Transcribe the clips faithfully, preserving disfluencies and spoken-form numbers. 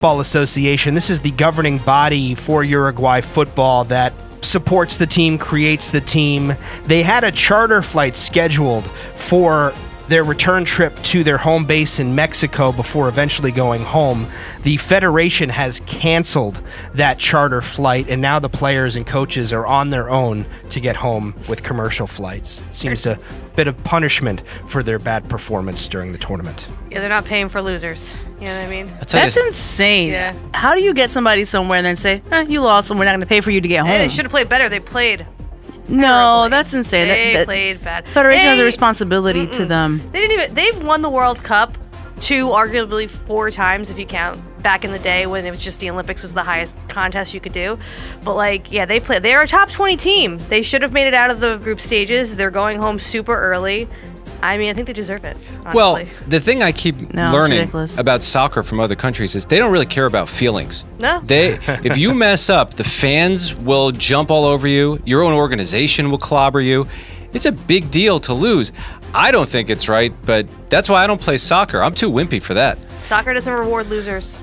Football Association. This is the governing body for Uruguay football that supports the team, creates the team. They had a charter flight scheduled for their return trip to their home base in Mexico before eventually going home. The federation has canceled that charter flight, and now the players and coaches are on their own to get home with commercial flights. It seems a bit of punishment for their bad performance during the tournament. Yeah, they're not paying for losers. You know what I mean? That's insane. Yeah. How do you get somebody somewhere and then say, eh, you lost and we're not going to pay for you to get home? Hey, they should have played better. They played No, terribly. that's insane. They that, that played bad. Federation they, has a responsibility mm-mm. to them. They didn't even. They've won the World Cup two, arguably four times if you count back in the day when it was just the Olympics was the highest contest you could do. But like, yeah, they play. They're a top twenty team. They should have made it out of the group stages. They're going home super early. I mean, I think they deserve it, honestly. Well, the thing I keep No, it's learning ridiculous. about soccer from other countries is they don't really care about feelings. No. They, if you mess up, the fans will jump all over you. Your own organization will clobber you. It's a big deal to lose. I don't think it's right, but that's why I don't play soccer. I'm too wimpy for that. Soccer doesn't reward losers.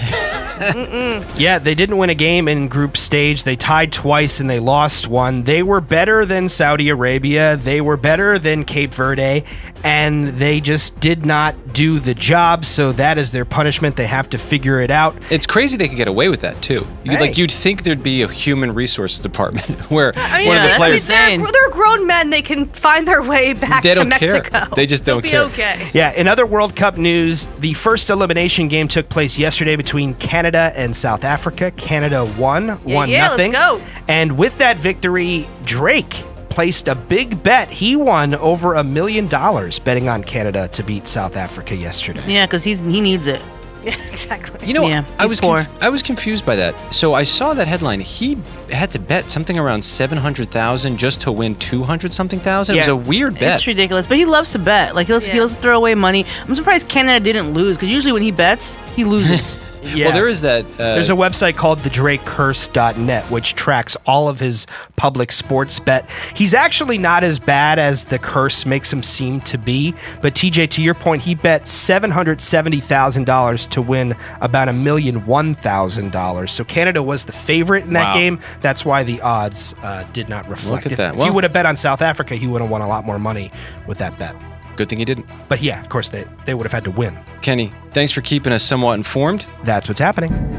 Yeah, they didn't win a game in group stage. They tied twice and they lost one. They were better than Saudi Arabia. They were better than Cape Verde, and they just did not do the job. So that is their punishment. They have to figure it out. It's crazy they could get away with that too. You, Hey. Like you'd think there'd be a human resources department where I mean, one of yeah, the that's players insane. they're, they're grown men. They can find their way back They to don't care. Mexico. They just They'll don't be care. okay. Yeah, in other World Cup news, the first elimination game took place yesterday between Canada and South Africa. Canada won, one yeah, let's nothing. go. And with that victory, Drake placed a big bet. He won over a million dollars betting on Canada to beat South Africa yesterday. Yeah, because he's he needs it. Yeah, exactly. You know, Yeah, I he's was poor. conf- I was confused by that. So I saw that headline. He had to bet something around seven hundred thousand just to win two hundred something thousand. It was Yeah. a weird bet. It's ridiculous, but he loves to bet. Like he loves, he Yeah. loves to throw away money. I'm surprised Canada didn't lose because usually when he bets, he loses. Yeah. Well, there is that. Uh, There's a website called the drake curse dot net, which tracks all of his public sports bet. He's actually not as bad as the curse makes him seem to be. But T J, to your point, he bet seven hundred seventy thousand dollars to win about a million one thousand dollars. So Canada was the favorite in that Wow. game. That's why the odds uh, did not reflect. at if that. if Well- he would have bet on South Africa, he would have won a lot more money with that bet. Good thing he didn't. But yeah, of course, they, they would have had to win. Kenny, thanks for keeping us somewhat informed. That's what's happening.